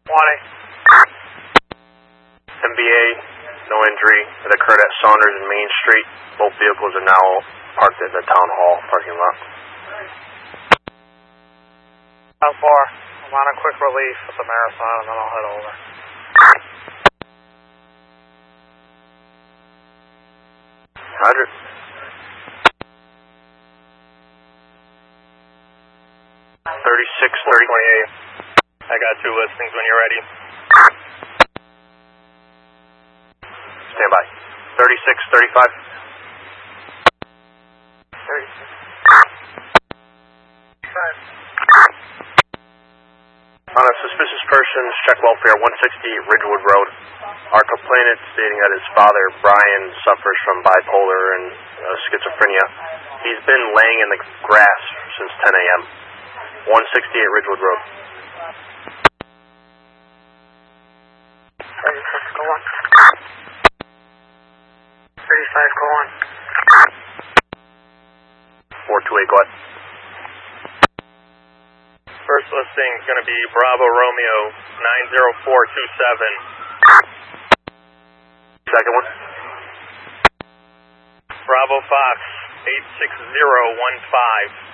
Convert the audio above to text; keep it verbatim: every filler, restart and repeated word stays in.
twenty. M B A, no injury. It occurred at Saunders and Main Street. Both vehicles are now parked at the Town Hall parking lot. How far? I'm on a quick relief at the Marathon and then I'll head over. Roger. thirty-six thirty. twenty-eight. I got two listings when you're ready. Stand by. thirty-six thirty-five. thirty-six. On a suspicious person, check welfare, one sixty Ridgewood Road. Our complainant stating that his father, Brian, suffers from bipolar and uh, schizophrenia. He's been laying in the grass since ten a m one sixty-eight Ridgewood Road. thirty-six, go on. thirty-five, go on. four two eight, go ahead. First listing is going to be Bravo Romeo nine zero four two seven. Second one. Bravo Fox eight six zero one five.